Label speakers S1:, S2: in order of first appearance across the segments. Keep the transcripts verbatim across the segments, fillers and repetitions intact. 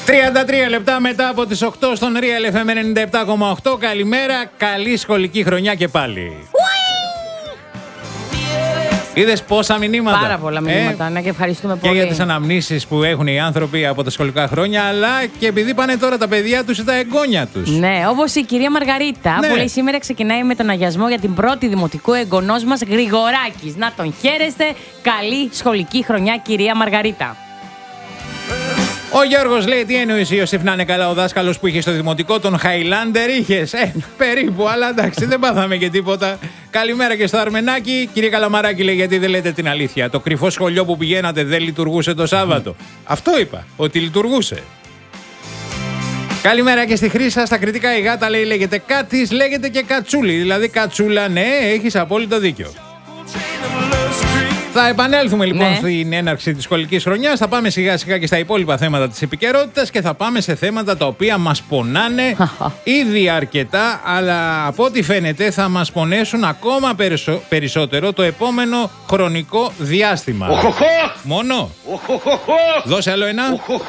S1: τριάντα τρία λεπτά μετά από τις οκτώ στον Real εφ εμ ενενήντα επτά κόμμα οκτώ. Καλημέρα, καλή σχολική χρονιά και πάλι. Είδες πόσα μηνύματα.
S2: Πάρα πολλά μηνύματα, ε, ναι, και ευχαριστούμε πολύ.
S1: Και για τις αναμνήσεις που έχουν οι άνθρωποι από τα σχολικά χρόνια, αλλά και επειδή πάνε τώρα τα παιδιά τους ή τα εγγόνια τους.
S2: Ναι, όπως η κυρία Μαργαρίτα, ναι, που λέει σήμερα ξεκινάει με τον αγιασμό για την πρώτη δημοτικού εγγονός μας Γρηγοράκης. Να τον χαίρεστε. Καλή σχολική χρονιά, κυρία Μαργαρίτα.
S1: Ο Γιώργος λέει: τι εννοείς, Ιωσήφ, να είναι καλά ο δάσκαλος που είχε στο δημοτικό, τον Χάιλάντερ είχες? Ε, περίπου, αλλά εντάξει, δεν πάθαμε και τίποτα. Καλημέρα και στο Αρμενάκι. Κύριε Καλαμαράκη, λέει: γιατί δεν λέτε την αλήθεια? Το κρυφό σχολείο που πηγαίνατε δεν λειτουργούσε το Σάββατο? Mm. Αυτό είπα, ότι λειτουργούσε. Καλημέρα και στη Χρύσα. Στα κριτικά η γάτα, λέει, λέγεται Κάτης, λέγεται και Κατσούλη. Δηλαδή Κατσούλα, ναι, έχεις απόλυτο δίκιο. Θα επανέλθουμε λοιπόν, ναι, στην έναρξη της σχολικής χρονιάς. Θα πάμε σιγά σιγά και στα υπόλοιπα θέματα της επικαιρότητας και θα πάμε σε θέματα τα οποία μας πονάνε ήδη αρκετά, αλλά από ό,τι φαίνεται θα μας πονέσουν ακόμα περισσο... περισσότερο το επόμενο χρονικό διάστημα. Μόνο. Δώσε άλλο ένα.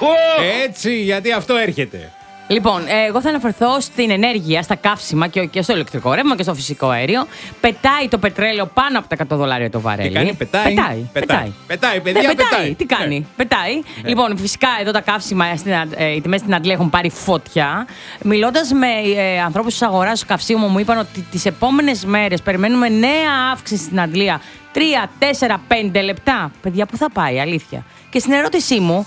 S1: Έτσι, γιατί αυτό έρχεται.
S2: Λοιπόν, εγώ θα αναφερθώ στην ενέργεια, στα καύσιμα και, και στο ηλεκτρικό ρεύμα και στο φυσικό αέριο. Πετάει το πετρέλαιο πάνω από τα εκατό δολάρια το βαρέλι.
S1: Τι κάνει, πετάει.
S2: Πετάει,
S1: πετάει. Πετάει, παιδιά,
S2: ναι, πετάει.
S1: πετάει.
S2: Τι κάνει,
S1: ναι.
S2: πετάει.
S1: Ναι.
S2: Λοιπόν, φυσικά εδώ τα καύσιμα, οι τιμές στην Αντλία έχουν πάρει φωτιά. Μιλώντας με ε, ανθρώπους της αγοράς καυσίμου, μου είπαν ότι τις επόμενες μέρες περιμένουμε νέα αύξηση στην Αντλία. τρία, τέσσερα, πέντε λεπτά. Παιδιά, πού θα πάει, αλήθεια? Και στην ερώτησή μου,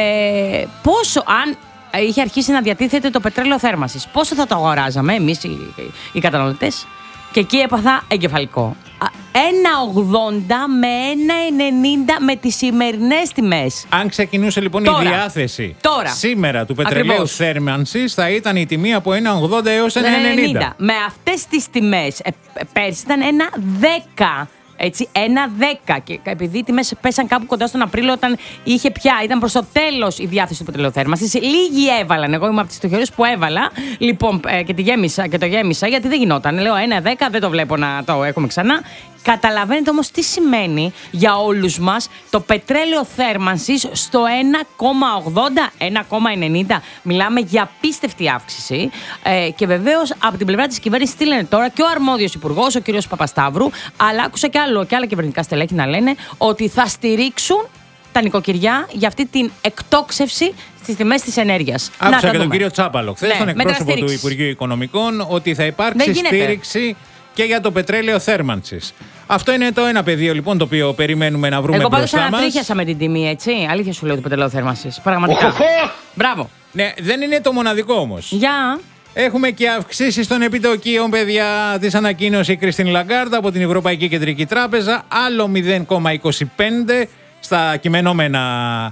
S2: ε, πόσο, αν είχε αρχίσει να διατίθεται το πετρέλαιο θέρμανσης, πόσο θα το αγοράζαμε εμείς οι, οι, οι καταναλωτές? Και εκεί έπαθα εγκεφαλικό. ένα ογδόντα με ένα ενενήντα με τις σημερινές τιμές.
S1: Αν ξεκινούσε λοιπόν τώρα, η διάθεση
S2: τώρα,
S1: σήμερα του πετρελαίου θέρμανσης, θα ήταν η τιμή από ένα ογδόντα έως ένα ενενήντα.
S2: Με αυτές τις τιμές, ε, πέρσι ήταν ένα δέκα. Έτσι, ένα δέκα. Και επειδή οι τιμές πέσαν κάπου κοντά στον Απρίλιο, όταν είχε πια, ήταν προς το τέλος η διάθεση του πετρελαιοθέρμανσης. Λίγοι έβαλαν. Εγώ είμαι από τις τυχερές που έβαλα. Λοιπόν, ε, και, τη γέμισα, και το γέμισα, γιατί δεν γινόταν. Λέω ένα δέκα, δεν το βλέπω να το έχουμε ξανά. Καταλαβαίνετε όμως τι σημαίνει για όλους μας το πετρέλαιο θέρμανσης στο ένα κόμμα ογδόντα, ένα κόμμα ενενήντα. Μιλάμε για απίστευτη αύξηση. Ε, και βεβαίως από την πλευρά της κυβέρνησης τι λένε τώρα και ο αρμόδιος υπουργός, ο κ. Παπασταύρου, αλλά άκουσα και, άλλο, και άλλα κυβερνητικά στελέχη να λένε ότι θα στηρίξουν τα νοικοκυριά για αυτή την εκτόξευση στις τιμές της ενέργειας.
S1: Άκουσα και δούμε. Τον κύριο Τσάπαλο χθες, ναι, τον εκπρόσωπο του Υπουργείου Οικονομικών, ότι θα υπάρξει στήριξη και για το πετρέλαιο θέρμανσης. Αυτό είναι το ένα πεδίο λοιπόν το οποίο περιμένουμε να βρούμε
S2: Εγώ
S1: μπροστά μας.
S2: Εγώ πάντως ανατρίχιασα με την τιμή, έτσι. Αλήθεια σου λέω το πετρέλαιο θέρμανσης. Πραγματικά. Μπράβο.
S1: Ναι, δεν είναι το μοναδικό όμως.
S2: Για.
S1: Έχουμε και αυξήσεις των επιτοκίων, παιδιά. Της ανακοίνωσε η Κριστίν Λαγκάρντ από την Ευρωπαϊκή Κεντρική Τράπεζα. Άλλο μηδέν κόμμα είκοσι πέντε στα κειμενόμενα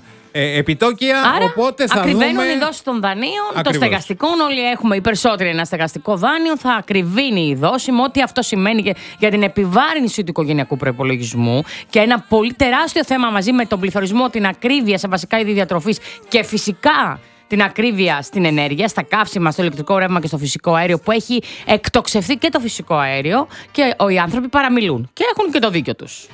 S1: ε, επιτόκια.
S2: Άρα,
S1: οπότε θα
S2: ακριβένουν
S1: δούμε...
S2: οι δόσεις των δανείων,
S1: Ακριβώς.
S2: των στεγαστικών. Όλοι έχουμε οι περισσότεροι ένα στεγαστικό δάνειο. Θα ακριβίνει η δόση, με ό,τι αυτό σημαίνει και για την επιβάρυνση του οικογενειακού προϋπολογισμού. Και ένα πολύ τεράστιο θέμα μαζί με τον πληθωρισμό, την ακρίβεια σε βασικά είδη διατροφής και φυσικά την ακρίβεια στην ενέργεια, στα καύσιμα, στο ηλεκτρικό ρεύμα και στο φυσικό αέριο, που έχει εκτοξευθεί και το φυσικό αέριο και οι άνθρωποι παραμιλούν. Και έχουν και το δίκιο τους.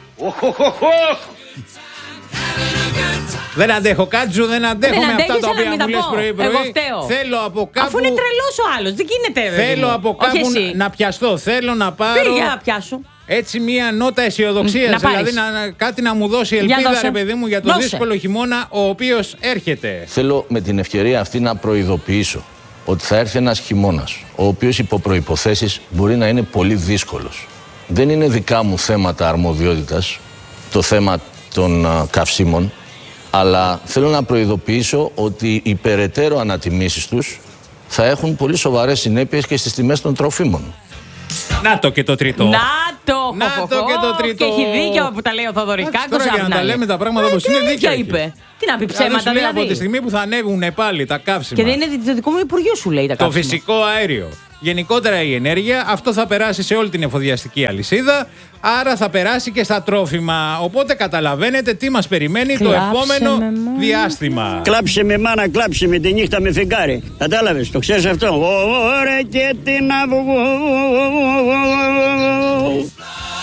S1: Δεν αντέχω, Κάτζου, δεν αντέχω δεν με αυτά τα οποία μου λες πρωί-πρωί.
S2: Εγώ φταίω.
S1: Θέλω από κάπου...
S2: Αφού είναι τρελός ο άλλος, δεν γίνεται.
S1: Θέλω από κάπου να πιαστώ, θέλω να πάρω...
S2: Πήγε να πιάσω.
S1: Έτσι μια νότα αισιοδοξίας, δηλαδή να, κάτι να μου δώσει ελπίδα, ρε παιδί μου, για το δώσε. δύσκολο χειμώνα ο οποίος έρχεται.
S3: Θέλω με την ευκαιρία αυτή να προειδοποιήσω ότι θα έρθει ένας χειμώνας, ο οποίος υπό προϋποθέσεις μπορεί να είναι πολύ δύσκολος. Δεν είναι δικά μου θέματα αρμοδιότητας, το θέμα των α, καυσίμων, αλλά θέλω να προειδοποιήσω ότι οι περαιτέρω ανατιμήσεις τους θα έχουν πολύ σοβαρές συνέπειες και στις τιμές των τροφίμων.
S1: Να το και το τρίτο.
S2: Να το,
S1: Να
S2: χω,
S1: το και το τρίτο.
S2: Και έχει δίκιο που τα λέει ο Θοδωρικάκος.
S1: Τώρα για να τα λέμε τα πράγματα όπως είναι, δίκιο
S2: είπε. Τι να πει ψέματα,
S1: δηλαδή.
S2: δηλαδή.
S1: Από τη στιγμή που θα ανέβουν πάλι τα καύσιμα.
S2: Και δεν είναι το δικό μου Υπουργείο, σου λέει τα καύσιμα.
S1: Το φυσικό αέριο. Γενικότερα η ενέργεια, αυτό θα περάσει σε όλη την εφοδιαστική αλυσίδα, άρα θα περάσει και στα τρόφιμα. Οπότε καταλαβαίνετε τι μας περιμένει κλάψε το επόμενο με διάστημα.
S4: Κλάψε με μάνα, κλάψε με τη νύχτα με φεγγάρι. Κατάλαβες, το ξέρεις αυτό. Ωραία και την αυγό.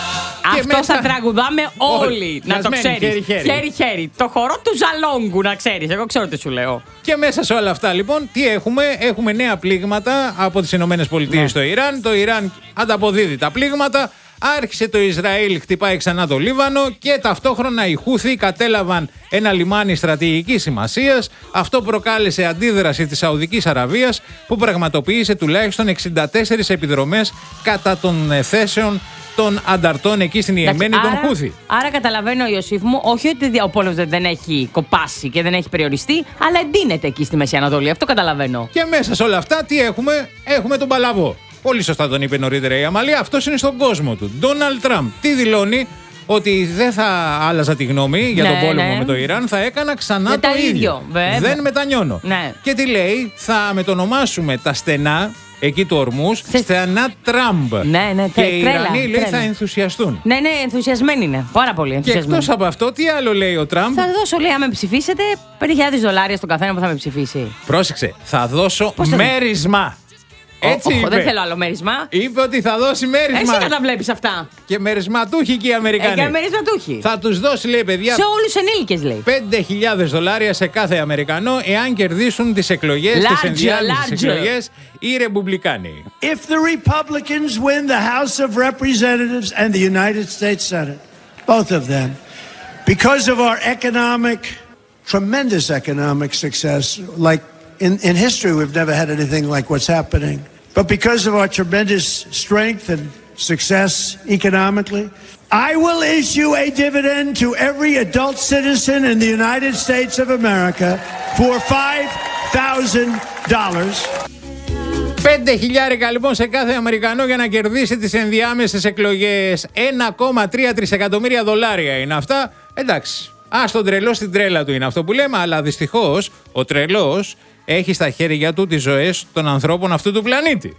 S2: Αυτό
S1: μέσα...
S2: θα τραγουδάμε όλοι, να το ξέρεις.
S1: Χέρι-χέρι.
S2: Χέρι-χέρι. Το χορό του Ζαλόγκου, να ξέρεις. Εγώ ξέρω τι σου λέω.
S1: Και μέσα σε όλα αυτά, λοιπόν, τι έχουμε? Έχουμε νέα πλήγματα από τις Ηνωμένες Πολιτείες ναι. στο Ιράν. Το Ιράν ανταποδίδει τα πλήγματα. Άρχισε το Ισραήλ, χτυπάει ξανά το Λίβανο και ταυτόχρονα οι Χούθοι κατέλαβαν ένα λιμάνι στρατηγικής σημασίας. Αυτό προκάλεσε αντίδραση της Σαουδικής Αραβίας που πραγματοποίησε τουλάχιστον εξήντα τέσσερις επιδρομές κατά των θέσεων των ανταρτών εκεί στην Ιεμένη των Χούθη.
S2: Άρα καταλαβαίνω, Ιωσήφ μου, όχι ότι ο πόλεμος δεν έχει κοπάσει και δεν έχει περιοριστεί, αλλά εντείνεται εκεί στη Μέση Ανατολή. Αυτό καταλαβαίνω.
S1: Και μέσα σε όλα αυτά τι έχουμε? Έχουμε τον Παλαβό. Πολύ σωστά τον είπε νωρίτερα η Αμαλία. Αυτός είναι στον κόσμο του. Ντόναλντ Τραμπ. Τι δηλώνει? Ότι δεν θα άλλαζα τη γνώμη για τον ναι, πόλεμο ναι. με το Ιράν. Θα έκανα ξανά
S2: με
S1: το ίδιο.
S2: ίδιο.
S1: Δεν μετανιώνω.
S2: Ναι.
S1: Και τι λέει? Θα μετονομάσουμε τα στενά εκεί του ορμούς σε... στενά Τραμπ.
S2: Ναι, ναι,
S1: και οι
S2: τρέλα,
S1: Ιρανοί λέει
S2: τρέλα.
S1: θα ενθουσιαστούν.
S2: Ναι, ναι, ενθουσιασμένοι είναι. Πάρα πολύ ενθουσιασμένοι.
S1: Και εκτός από αυτό, τι άλλο λέει ο Τραμπ?
S2: Θα δώσω, λέει, αν με ψηφίσετε, πέντε χιλιάδες δολάρια στον καθένα που θα με ψηφίσει.
S1: Πρόσεξε, θα δώσω
S2: Πώς
S1: μέρισμα. Έτσι είπε.
S2: Δεν θέλω άλλο μέρισμα.
S1: Είπε ότι θα δώσει μέρισμα.
S2: Εσύ να τα βλέπεις αυτά.
S1: Και μερισματούχοι και οι Αμερικανοί.
S2: Ε, και μερισματούχοι.
S1: Θα τους δώσει, λέει, παιδιά,
S2: σε όλους τους ενήλικες, λέει,
S1: πέντε χιλιάδες δολάρια σε κάθε Αμερικανό εάν κερδίσουν τις εκλογές, τις ενδιάμεσες εκλογές οι Ρεπουμπλικάνοι.
S5: If the Republicans win the House of Representatives and the United States Senate, both of them, because of our economic, tremendous economic success, like In, in history, we've never had anything like what's happening. But because of our tremendous strength and success economically, I will issue a dividend to every adult citizen in the United States of America for five thousand dollars.
S1: Πέντε χιλιάρικα λοιπόν σε κάθε Αμερικανό για να κερδίσει τις ενδιάμεσες εκλογές. ένα κόμμα τρία τρισεκατομμύρια δολάρια είναι αυτά. Εντάξει, ας τον τρελό στην τρέλα του είναι αυτό που λέμε, αλλά δυστυχώς ο τρελός έχει στα χέρια του τις ζωές των ανθρώπων αυτού του πλανήτη.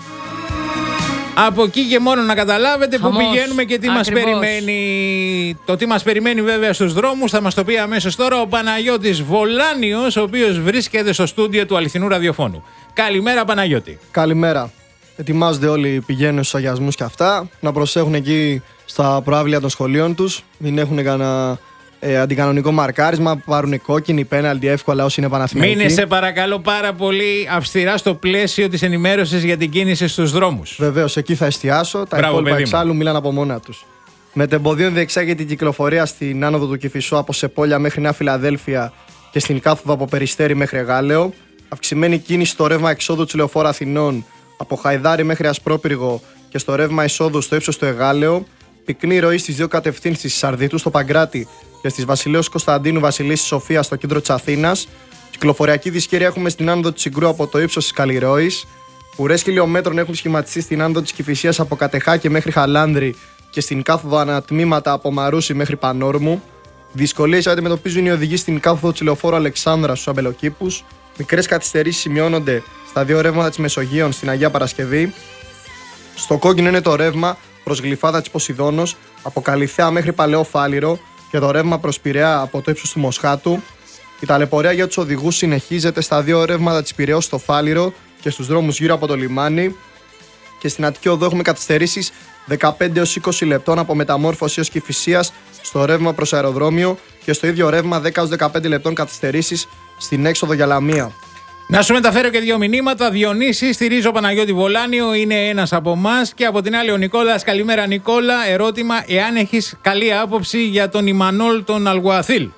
S1: Από εκεί και μόνο να καταλάβετε Χαμός. Που πηγαίνουμε και τι μας περιμένει. Το τι μας περιμένει βέβαια στους δρόμους θα μας το πει αμέσως τώρα ο Παναγιώτης Βολάνιος, ο οποίος βρίσκεται στο στούντιο του Αληθινού Ραδιοφώνου. Καλημέρα, Παναγιώτη.
S6: Καλημέρα. Ετοιμάζονται όλοι, πηγαίνουν στους αγιασμούς και αυτά. Να προσέχουν εκεί στα προάβλια των σχολείων τους. Μην έχουν κανένα ε, αντικανονικό μαρκάρισμα, πάρουν κόκκινη, πέναλτι εύκολα όσοι είναι Παναθηναϊκοί.
S1: Μείνε σε παρακαλώ πάρα πολύ αυστηρά στο πλαίσιο της ενημέρωσης για την κίνηση στους δρόμους.
S6: Βεβαίως, εκεί θα εστιάσω. Τα
S1: Μπράβο,
S6: υπόλοιπα εξάλλου μιλάνε από μόνα τους. Μετεμποδίων διεξάγεται η κυκλοφορία στην άνοδο του Κηφισού από Σεπόλια μέχρι Νέα Φιλαδέλφια και στην κάθοδο από Περιστέρι μέχρι Εγάλεο. Αυξημένη κίνηση στο ρεύμα εξόδου της Λεωφόρου Αθηνών από Χαϊδάρι μέχρι Ασπρόπυργο και στο ρεύμα εισόδου στο ύψος του Εγάλεο. Πυκνή ροή στις δύο κατευθύνσεις της Σαρδίτου στο Παγκράτη και στις Βασιλέως Κωνσταντίνου Βασιλής Σοφία στο κέντρο της Αθήνας. Κυκλοφοριακή δυσκέρεια έχουμε στην άνοδο της Συγκρού από το ύψος της Καλλιρόης. Ουρές χιλιόμετρων έχουν σχηματιστεί στην άνοδο της Κηφισίας από Κατεχάκη μέχρι Χαλάνδρη και στην κάθοδο ανατμήματα από Μαρούσι μέχρι Πανόρμου. Δυσκολίες αντιμετωπίζουν οι οδηγοί στην κάθοδο της Λεωφόρου Αλεξάνδρα στους Αμπελοκήπους. Μικρές καθυστερήσεις σημειώνονται στα δύο ρεύματα της Μεσογείων στην Αγία Παρασκευή. Στο κόκκινο είναι το ρεύμα προς Γλυφάδα της Ποσειδώνος από Καλυθέα μέχρι Παλαιό Φάληρο και το ρεύμα προς Πειραιά από το ύψος του Μοσχάτου. Η ταλαιπωρία για τους οδηγούς συνεχίζεται στα δύο ρεύματα της Πειραιώς στο Φάληρο και στους δρόμους γύρω από το λιμάνι. Και στην Αττική Οδό έχουμε καθυστερήσεις δεκαπέντε έως είκοσι λεπτών από Μεταμόρφωση έως Κηφισίας στο ρεύμα προς αεροδρόμιο και στο ίδιο ρεύμα δέκα έως δεκαπέντε λεπτών καθυστερήσεις στην έξοδο για Λαμία.
S1: Να σου μεταφέρω και δύο μηνύματα. Διονύση, στηρίζω Παναγιώτη Βολάνιο, είναι ένας από εμάς. Και από την άλλη ο Νικόλας. Καλημέρα, Νικόλα. Ερώτημα, εάν έχεις καλή άποψη για τον Ιμανόλ τον Αλγουαθίλ.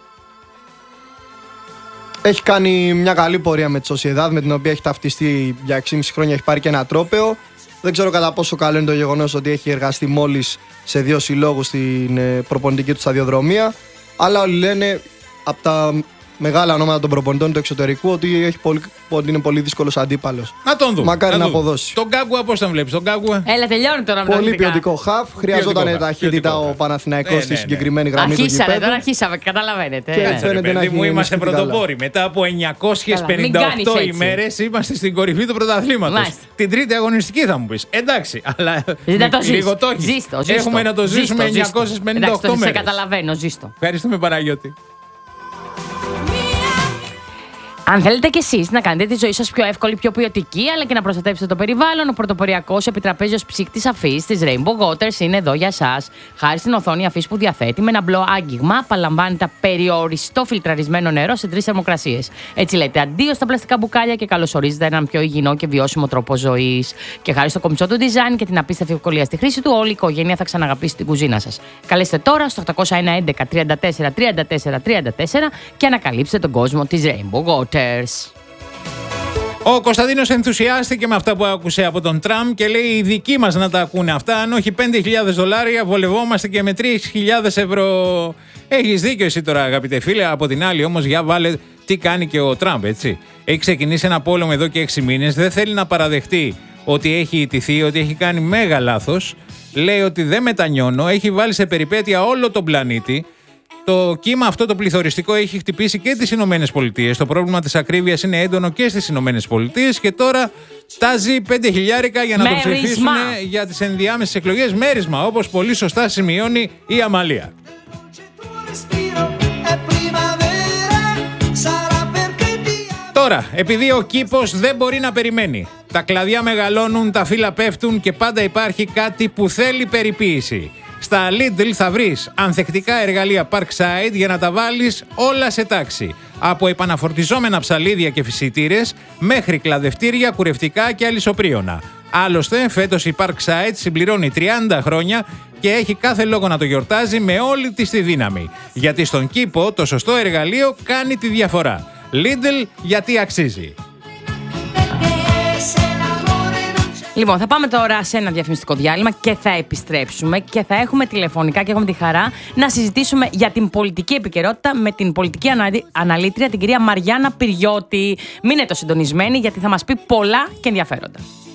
S6: Έχει κάνει μια καλή πορεία με τη Σοσιεδάδ, με την οποία έχει ταυτιστεί για έξι και μισό χρόνια, έχει πάρει και ένα τρόπαιο. Δεν ξέρω κατά πόσο καλό είναι το γεγονός ότι έχει εργαστεί μόλις σε δύο συλλόγους στην προπονητική του σταδιοδρομία. Αλλά όλοι λένε από τα μεγάλα ονόματα των προπονητών του εξωτερικού ότι, έχει πολύ, ότι είναι πολύ δύσκολος αντίπαλος.
S1: Να τον δούμε.
S6: Μακάρι να,
S1: να
S6: αποδώσει.
S1: Τον Γκάγκουα πώς τον βλέπεις, τον Γκάγκουα?
S2: Έλα, τελειώνει τώρα με
S6: πολύ ποιοτικό χαφ. Χρειαζόταν ταχύτητα ο Παναθηναϊκός ναι, στη ναι, ναι. συγκεκριμένη γραμμή του γηπέδου.
S2: Αρχίσαμε, τώρα αρχίσαμε, καταλαβαίνετε.
S6: Και έτσι φαίνεται να
S1: μου είμαστε πρωτοπόροι. Μετά από εννιακόσιες πενήντα οκτώ ημέρες είμαστε στην κορυφή του πρωταθλήματος. Την τρίτη αγωνιστική θα μου πεις. Εντάξει, αλλά λίγο το έχεις. Έχουμε να το ζήσουμε εννιακόσιες πενήντα οκτώ μέρες.
S2: Σε καταλαβαίνω, ζήστο.
S1: Ευχαριστούμε, Παναγιώτη.
S2: Αν θέλετε κι εσείς να κάνετε τη ζωή σας πιο εύκολη, πιο ποιοτική, αλλά και να προστατεύσετε το περιβάλλον, ο πρωτοποριακός επιτραπέζιος ψύκτης αφής της Rainbow Waters είναι εδώ για εσάς. Χάρη στην οθόνη αφής που διαθέτει με ένα μπλο άγγιγμα, απαλαμβάνετε περιοριστό φιλτραρισμένο νερό σε τρεις θερμοκρασίες. Έτσι λέτε αντίο στα πλαστικά μπουκάλια και καλωσορίζετε έναν πιο υγιεινό και βιώσιμο τρόπο ζωής. Και χάρη στο κομψό του design και την απίστευτη ευκολία στη χρήση του, όλη η οικογένεια θα ξαναγαπήσει την κουζίνα σας. Καλέστε τώρα στο οκτώ ένα ένα τριάντα τέσσερα τριάντα τέσσερα τριάντα τέσσερα και ανακαλύψτε τον κόσμο της Rainbow Waters.
S1: Ο Κωνσταντίνος ενθουσιάστηκε με αυτά που άκουσε από τον Τραμπ και λέει: οι δικοί μας να τα ακούνε αυτά. Αν όχι πέντε χιλιάδες δολάρια, βολευόμαστε και με τρεις χιλιάδες ευρώ. Έχεις δίκιο εσύ τώρα, αγαπητέ φίλε. Από την άλλη, όμως, για βάλε τι κάνει και ο Τραμπ, έτσι. Έχει ξεκινήσει ένα πόλεμο εδώ και έξι μήνες. Δεν θέλει να παραδεχτεί ότι έχει ιτηθεί, ότι έχει κάνει μέγα λάθος. Λέει ότι δεν μετανιώνω. Έχει βάλει σε περιπέτεια όλο τον πλανήτη. Το κύμα αυτό το πληθωριστικό έχει χτυπήσει και τις Ηνωμένες Πολιτείες. Το πρόβλημα της ακρίβειας είναι έντονο και στις Ηνωμένες Πολιτείες και τώρα τάζει πέντε χιλιάρικα για να μέρισμα. Το ψηφίσουν για τις ενδιάμεσες εκλογές. Μέρισμα, όπως πολύ σωστά σημειώνει η Αμαλία. Τώρα, επειδή ο κήπος δεν μπορεί να περιμένει, τα κλαδιά μεγαλώνουν, τα φύλλα πέφτουν και πάντα υπάρχει κάτι που θέλει περιποίηση. Στα Lidl θα βρεις ανθεκτικά εργαλεία Parkside για να τα βάλεις όλα σε τάξη. Από επαναφορτιζόμενα ψαλίδια και φυσιτήρες μέχρι κλαδευτήρια, κουρευτικά και αλυσοπρίωνα. Άλλωστε, φέτος η Parkside συμπληρώνει τριάντα χρόνια και έχει κάθε λόγο να το γιορτάζει με όλη της τη δύναμη. Γιατί στον κήπο το σωστό εργαλείο κάνει τη διαφορά. Lidl, γιατί αξίζει.
S2: Λοιπόν, θα πάμε τώρα σε ένα διαφημιστικό διάλειμμα και θα επιστρέψουμε και θα έχουμε τηλεφωνικά και έχουμε τη χαρά να συζητήσουμε για την πολιτική επικαιρότητα με την πολιτική αναλύτρια, την κυρία Μαριάννα Πυριώτη. Μείνετε συντονισμένοι γιατί θα μας πει πολλά και ενδιαφέροντα.